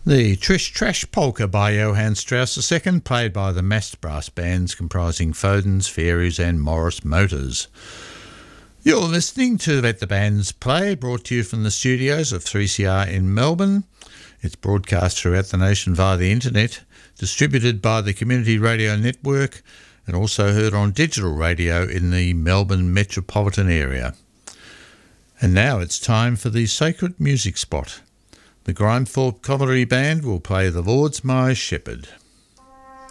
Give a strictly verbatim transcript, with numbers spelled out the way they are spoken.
The Trish Trash Polka by Johann Strauss the Second, played by the Mast Brass Bands comprising Fodens, Fairies and Morris Motors. You're listening to Let the Bands Play, brought to you from the studios of three C R in Melbourne. It's broadcast throughout the nation via the internet, distributed by the Community Radio Network and also heard on digital radio in the Melbourne metropolitan area. And now it's time for the Sacred Music Spot. The Grimethorpe Cavalry Band will play The Lord's My Shepherd.